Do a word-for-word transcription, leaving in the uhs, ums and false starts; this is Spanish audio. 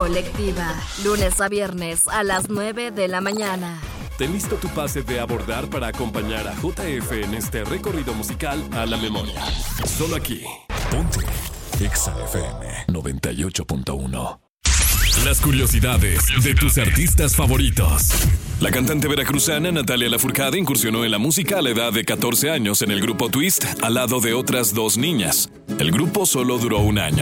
colectiva, lunes a viernes a las nueve de la mañana. Ten listo tu pase de abordar para acompañar a J F en este recorrido musical a la memoria. Solo aquí. Ponte Exa F M noventa y ocho punto uno. Las curiosidades de tus artistas favoritos. La cantante veracruzana Natalia Lafourcade incursionó en la música a la edad de catorce años en el grupo Twist, al lado de otras dos niñas. El grupo solo duró un año.